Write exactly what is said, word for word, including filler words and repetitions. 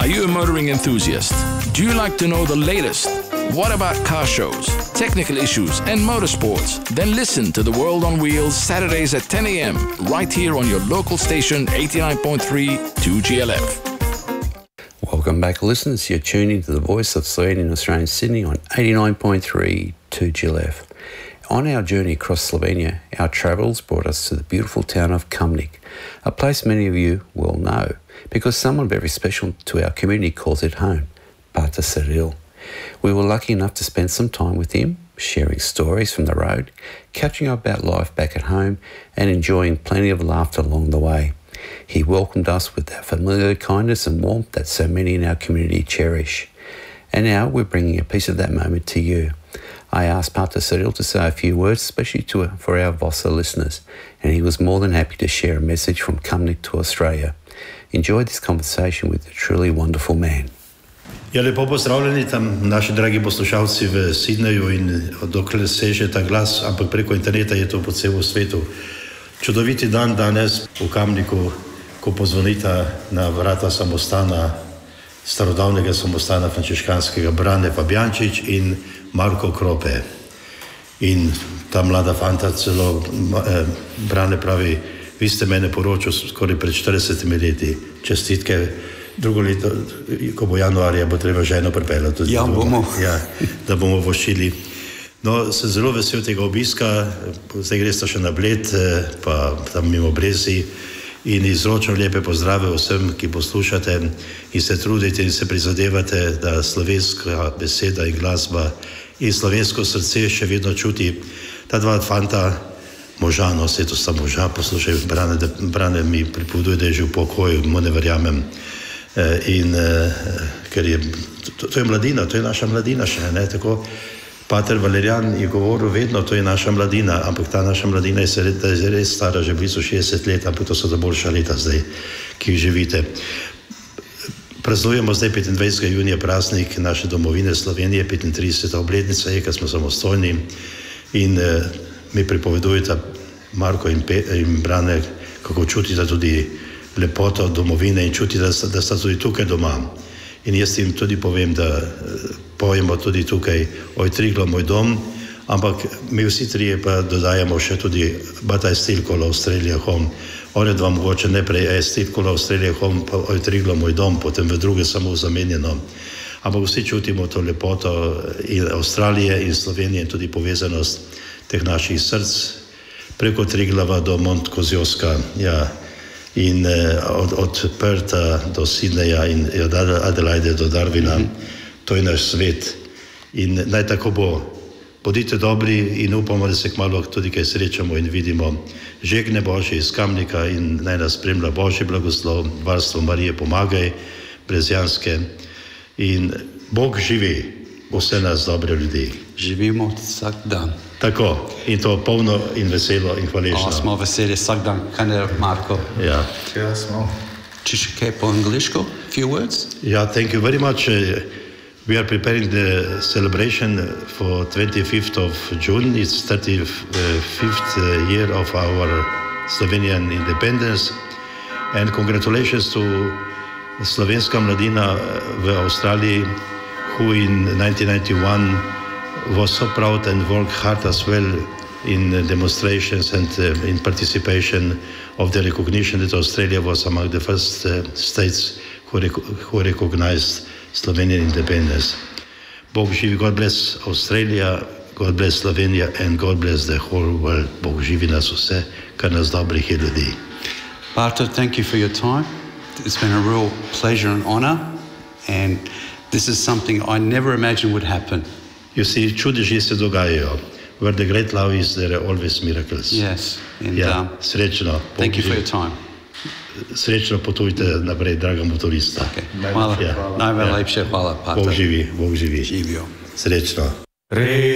Are you a motoring enthusiast? Do you like to know the latest? What about car shows, technical issues and motorsports? Then listen to The World on Wheels Saturdays at ten a.m. right here on your local station eighty-nine point three two G L F. Welcome back, listeners. You're tuning to the voice of Slovenian Australian Sydney on eighty-nine point three two G L F. On our journey across Slovenia, our travels brought us to the beautiful town of Kamnik, a place many of you will know because someone very special to our community calls it home, Pater Cyril. We were lucky enough to spend some time with him, sharing stories from the road, catching up about life back at home and enjoying plenty of laughter along the way. He welcomed us with that familiar kindness and warmth that so many in our community cherish. And now we're bringing a piece of that moment to you. I asked Pater Cyril to say a few words, especially to, for our Vossa listeners, and he was more than happy to share a message from Kamnik to Australia. Enjoy this conversation with a truly wonderful man. Ja, lepo pozdravljeni tam naši dragi poslušalci v Sydneyju in dokler seže ta glas, ampak preko interneta je to po celem svetu. Čudoviti dan danes v Kamniku, ko pozvonita na vrata samostana, starodavnega samostana frančiškanskega Brane Fabjančič in Marko Krope. In ta mlada fanta celo eh, Brane pravi, vi ste mene poročil skoraj pred štiridesetimi leti, čestitke. Drugo leto, ko bo januarja, bo treba ženo pripeljati. Ja, bomo. Ja, da bomo voščili. No, sem zelo vesel tega obiska, zdaj gresta še na Bled, pa tam mimo Brezi in izročam lepe pozdrave vsem, ki poslušate in se trudite in se prizadevate, da slovenska beseda in glasba in slovensko srce še vedno čuti. Ta dva fanta, moža, no, vse to sta moža, poslušaj, Brane, da, Brane mi pripoveduje, da je že v pokoju, mu ne verjamem. In ker je, to, to je mladina, to je naša mladina še, ne, tako Pater Valerijan je govoril vedno, to je naša mladina, ampak ta naša mladina je, se, je res stara, že blizu šestdeset let, ampak to so da boljša leta zdaj, ki jih živite. Praznujemo zdaj petindvajsetega junija praznik naše domovine Slovenije, petintrideseta obletnica je, ker smo samostojni in eh, mi pripovedujeta Marko in, Pe, in Brane, kako čutita tudi lepoto domovine in čuti, da sta, da sta tudi tukaj doma. In jaz jim tudi povem, da pojemo tudi tukaj Oj Triglav, moj dom, ampak mi vsi trije pa dodajamo še tudi But I still call Australia home. One dva mogoče ne prej I still call Australia home, pa Oj Triglav, moj dom, potem v druge samo zamenjeno. Ampak vsi čutimo to lepoto in Avstralije in Slovenije in tudi povezanost teh naših src preko Triglava do Mont Kozjoska, ja, in eh, od, od Perta do Sydneya in od Adelaide do Darwina. Mm-hmm. To je naš svet in naj tako bo. Bodite dobri in upamo, da se kmalu tudi kaj srečamo in vidimo. Žegne Božje iz Kamnika in naj nas spremlja Božji blagoslov, varstvo Marije pomagaj, brezjanske in Bog živi, vse nas dobre ljudi. Živimo vsak dan. Tako, in to polno in veselo in hvaležno. O, smo veseli vsak dan, kaj ne, Marko? Ja. Ja, smo. Če še kaj po angliško? Few words? Yeah, thank you very much. Uh, we are preparing the celebration for twenty-fifth of June. It's thirty-fifth year of our Slovenian independence. And congratulations to Slovenska mladina v Australiji, who in nineteen ninety-one was so proud and worked hard as well in demonstrations and uh, in participation of the recognition that Australia was among the first uh, states who, rec who recognized Slovenian independence. Bog živi, God bless Australia, God bless Slovenia and God bless the whole world. Bog živi nas vse, kar nas dobrih je ljudi. Pater, thank you for your time. It's been a real pleasure and honor, and this is something I never imagined would happen. You see, čudeži se dogajajo. Where the great love is, there are always miracles. Yes. And, ja, um, srečno. Thank you for your time. Srečno potujte naprej, draga motorista. Okay. Hvala. Ja. Najlepše hvala, Pater. Bog živi, Bog živi. Živijo. Srečno.